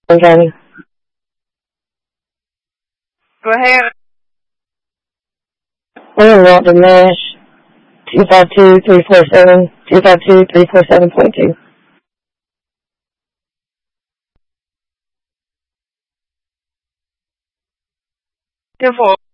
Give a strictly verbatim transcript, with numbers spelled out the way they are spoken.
County. Go ahead. William Walton Nash, two five two, three four seven, two five two, three four seven point two. Ten four.